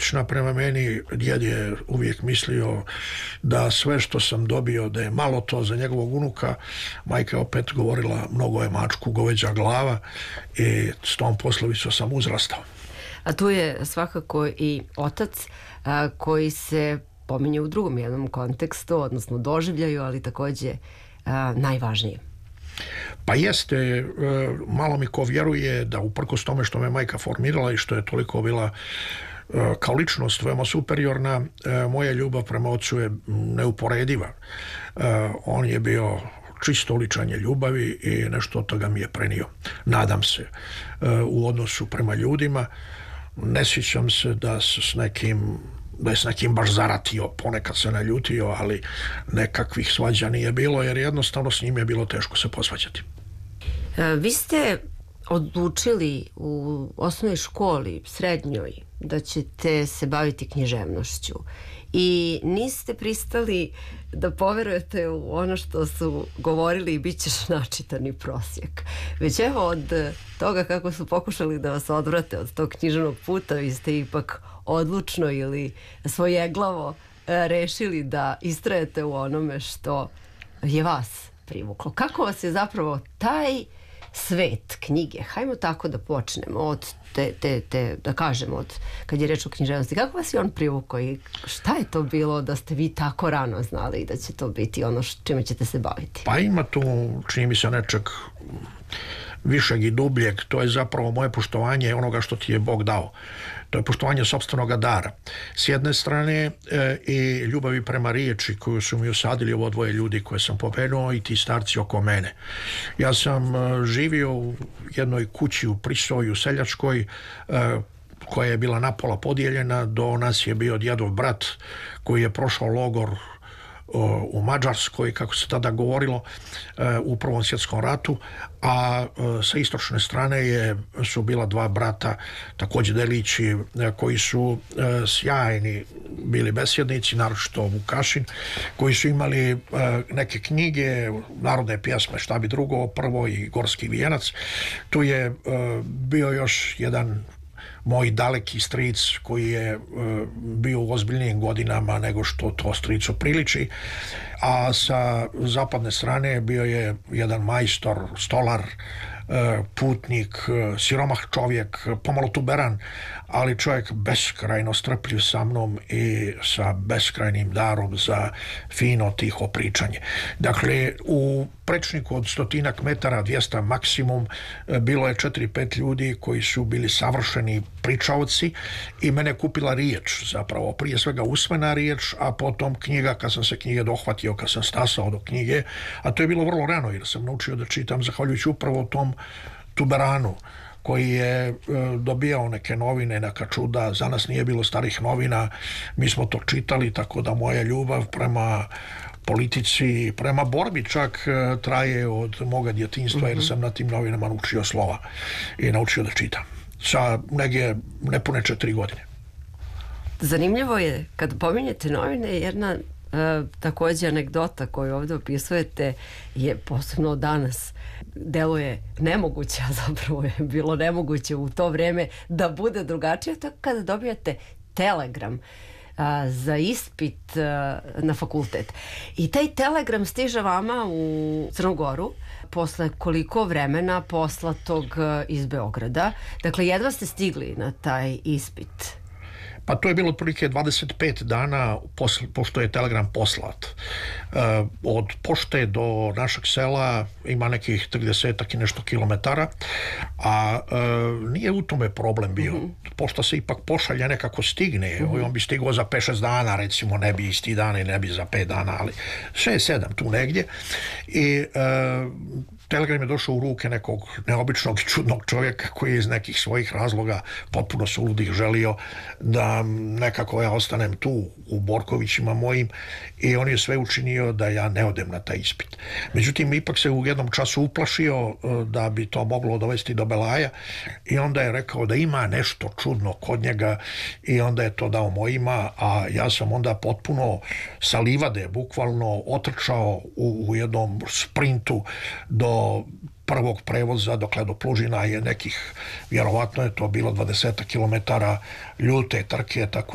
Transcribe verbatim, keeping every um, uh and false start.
empatična prema meni. Djed je uvijek mislio da sve što sam dobio da je malo to za njegovog unuka. Majka je opet govorila mnogo je mačku goveđa glava i s tom poslovicom sam uzrastao. A tu je svakako i otac a, koji se pominje u drugom jednom kontekstu, odnosno doživljaju, ali takođe a, najvažnije. Pa jeste, malo mi ko vjeruje da uprkos tome što me majka formirala i što je toliko bila kao ličnost veoma superiorna, moja ljubav prema ocu je neuporediva. On je bio čisto uličanje ljubavi i nešto od toga mi je prenio. Nadam se u odnosu prema ljudima. Ne sjećam se da s nekim da je s nekim baš zaratio, ponekad se naljutio, ali nekakvih svađa nije bilo, jer jednostavno s njim je bilo teško se posvađati. Vi ste odlučili u osnovnoj školi, srednjoj, da ćete se baviti književnošću i niste pristali da poverujete u ono što su govorili i bit ćeš načitani prosjek. Već evo od toga kako su pokušali da vas odvrate od tog književnog puta, vi ste ipak odlučno ili svojeglavo rešili da istrajete u onome što je vas privuklo. Kako vas je zapravo taj svet knjige, hajmo tako da počnemo od te, te, te, da kažemo, od, kad je reč o književnosti, kako vas je on privukao i šta je to bilo da ste vi tako rano znali da će to biti ono čime ćete se baviti? Pa ima tu, čini mi se, nečeg višeg i dubljeg. To je zapravo moje poštovanje onoga što ti je Bog dao. To je poštovanje sopstvenoga dara. S jedne strane e, i ljubavi prema riječi koju su mi usadili ovo dvoje ljudi koje sam pomenuo i ti starci oko mene. Ja sam e, živio u jednoj kući u Prisoju seljačkoj e, koja je bila napola podijeljena. Do nas je bio djedov brat koji je prošao logor u Mađarskoj, kako se tada govorilo, u Prvom svjetskom ratu, a sa istočne strane je, su bila dva brata, također delići, koji su sjajni bili besjednici, naročito Vukašin, koji su imali neke knjige, narodne pjesme, šta bi drugo, prvo i Gorski vijenac. Tu je bio još jedan moj daleki stric koji je uh, bio u ozbiljnijim godinama nego što to stricu priliči, a sa zapadne strane bio je jedan majstor, stolar, uh, putnik, uh, siromah čovjek, pomalo tuberan, ali čovjek beskrajno strpljiv sa mnom i sa beskrajnim darom za fino tiho pričanje. Dakle, u prečniku od stotinak metara, dvjesto maksimum, bilo je četiri pet ljudi koji su bili savršeni pričaoci i mene kupila riječ, zapravo prije svega usmena riječ, a potom knjiga, kad sam se knjige dohvatio, kad sam stasao do knjige, a to je bilo vrlo rano jer sam naučio da čitam zahvaljujući upravo tom tuberanu koji je e, dobijao neke novine, neka čuda. Za nas nije bilo starih novina, mi smo to čitali, tako da moja ljubav prema politici, prema borbi čak e, traje od moga djetinjstva, mm-hmm. jer sam na tim novinama naučio slova i naučio da čitam. Sa negdje nepune četiri godine. Zanimljivo je, kad pominjete novine, jedna E, također anegdota koju ovdje opisujete je posebno danas deluje nemoguće, a zapravo je bilo nemoguće u to vrijeme da bude drugačije. To kada dobijate telegram a, za ispit a, na fakultet i taj telegram stiže vama u Crnu Goru posle koliko vremena poslatog iz Beograda, dakle jedva ste stigli na taj ispit. Pa to je bilo otprilike dvadeset pet dana posle, pošto je telegram poslat. E, od pošte do našeg sela ima nekih trideset i nešto kilometara, a e, nije u tome problem bio. Mm-hmm. Pošta se ipak pošalje, nekako stigne. Mm-hmm. On bi stigao za pet šest dana, recimo, ne bi isti dan i ne bi za pet dana, ali šest sedam tu negdje. I e, telegram je došao u ruke nekog neobičnog čudnog čovjeka koji je iz nekih svojih razloga potpuno suludih želio da nekako ja ostanem tu u Borkovićima mojim i on je sve učinio da ja ne odem na taj ispit. Međutim, ipak se u jednom času uplašio da bi to moglo dovesti do belaja i onda je rekao da ima nešto čudno kod njega i onda je to dao mojima, a ja sam onda potpuno sa livade bukvalno otrčao u, u jednom sprintu do prvog prevoza, dokle do Plužina je nekih, vjerovatno je to bilo dvadeset kilometara ljute trke, tako